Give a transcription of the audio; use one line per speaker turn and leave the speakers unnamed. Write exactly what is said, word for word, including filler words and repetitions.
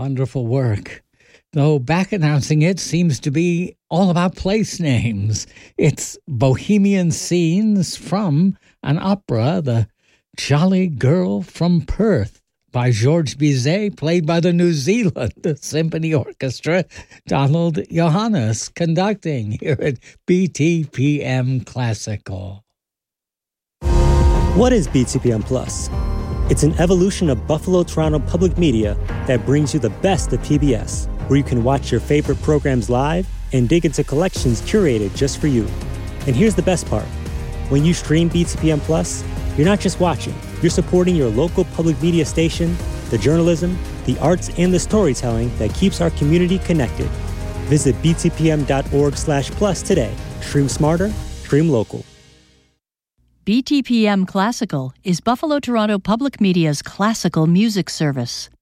Wonderful work. Though back announcing it seems to be all about place names. It's Bohemian Scenes from an opera, The Jolly Girl from Perth, by Georges Bizet, played by the New Zealand Symphony Orchestra, Donald Johannes, conducting here at B T P M Classical.
What is B T P M Plus? It's an evolution of Buffalo Toronto Public Media that brings you the best of P B S, where you can watch your favorite programs live and dig into collections curated just for you. And here's the best part. When you stream B T P M Plus, you're not just watching, you're supporting your local public media station, the journalism, the arts, and the storytelling that keeps our community connected. Visit btpm.org slash plus today. Stream smarter, stream local.
B T P M Classical is Buffalo Toronto Public Media's classical music service.